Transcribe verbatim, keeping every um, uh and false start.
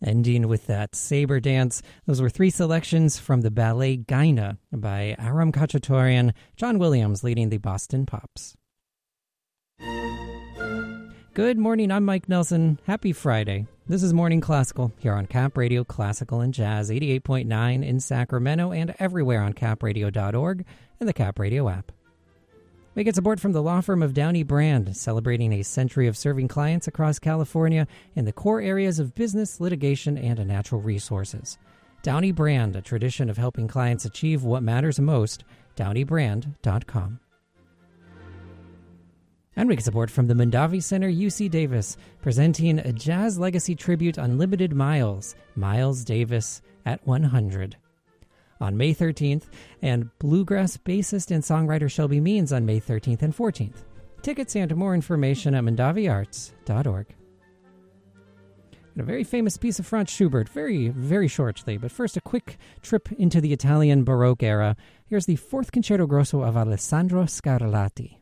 Ending with that saber dance. Those were three selections from the ballet Gaina by Aram Khachaturian, John Williams leading the Boston Pops. Good morning, I'm Mike Nelson. Happy Friday. This is Morning Classical here on Cap Radio Classical and Jazz, eighty-eight point nine in Sacramento and everywhere on cap radio dot org and the Cap Radio app. We get support from the law firm of Downey Brand, celebrating a century of serving clients across California in the core areas of business, litigation, and natural resources. Downey Brand, a tradition of helping clients achieve what matters most, downey brand dot com. And we get support from the Mondavi Center U C Davis, presenting a Jazz Legacy Tribute Unlimited Miles, Miles Davis at one hundred. On May thirteenth, and bluegrass bassist and songwriter Shelby Means on May thirteenth and fourteenth. Tickets and more information at mondavi arts dot org. And a very famous piece of Franz Schubert, very, very shortly, but first a quick trip into the Italian Baroque era. Here's the Fourth Concerto Grosso of Alessandro Scarlatti.